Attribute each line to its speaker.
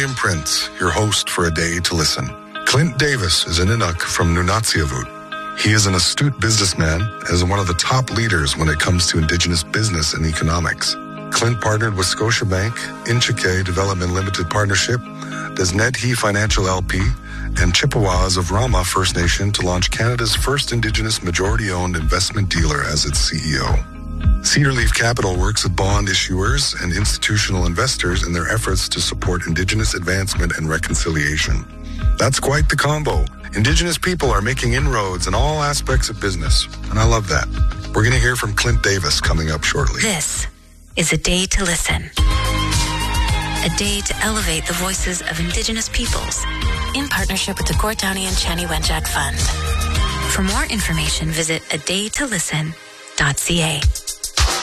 Speaker 1: William Prince, your host for A Day to Listen. Clint Davis is an Inuk from Nunatsiavut. He is an astute businessman and is one of the top leaders when it comes to Indigenous business and economics. Clint partnered with Scotiabank, Inchike Development Limited Partnership, Desnedhi Financial LP, and Chippewas of Rama First Nation to launch Canada's first Indigenous majority-owned investment dealer as its CEO. Cedarleaf Capital works with bond issuers and institutional investors in their efforts to support Indigenous advancement and reconciliation. That's quite the combo. Indigenous people are making inroads in all aspects of business, and I love that. We're going to hear from Clint Davis coming up shortly.
Speaker 2: This is A Day to Listen. A day to elevate the voices of Indigenous peoples in partnership with the Gord Downie and Chani Wenjack Fund. For more information, visit adaytolisten.ca.